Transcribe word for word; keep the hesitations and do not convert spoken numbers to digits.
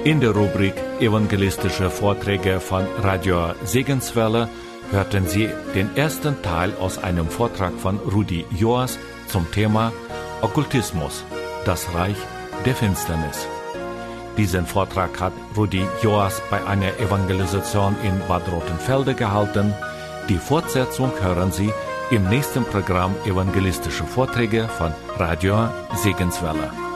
In der Rubrik Evangelistische Vorträge von Radio Segenswelle hörten Sie den ersten Teil aus einem Vortrag von Rudi Joas zum Thema Okkultismus, das Reich der Finsternis. Diesen Vortrag hat Rudi Joas bei einer Evangelisation in Bad Rothenfelde gehalten. Die Fortsetzung hören Sie im nächsten Programm Evangelistische Vorträge von Radio Segenswelle.